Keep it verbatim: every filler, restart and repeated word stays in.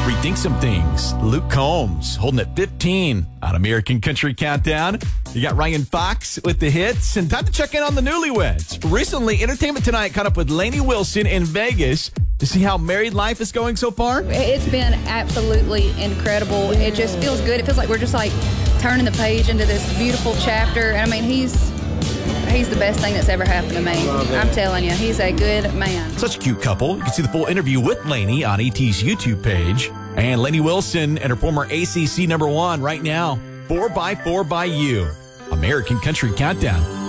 Rethink some things. Luke Combs holding at fifteen on American Country Countdown. You got Ryan Fox with the hits, and time to check in on the newlyweds. Recently, Entertainment Tonight caught up with Lainey Wilson in Vegas to see how married life is going so far. It's been absolutely incredible. It just feels good. It feels like we're just like turning the page into this beautiful chapter. And I mean, he's he's the best thing that's ever happened to me. I'm telling you, he's a good man. Such a cute couple. You can see the full interview with Lainey on E T's YouTube page. And Lainey Wilson and her former A C C number one right now. Four by Four by You. American Country Countdown.